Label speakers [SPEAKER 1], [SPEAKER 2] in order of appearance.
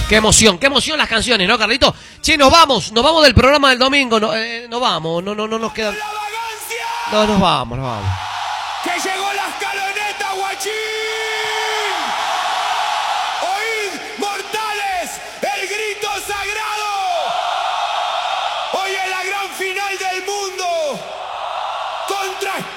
[SPEAKER 1] qué emoción las canciones, ¿no, Carlito? Che, nos vamos del programa del domingo, nos vamos, no nos quedan. No, nos vamos.
[SPEAKER 2] Que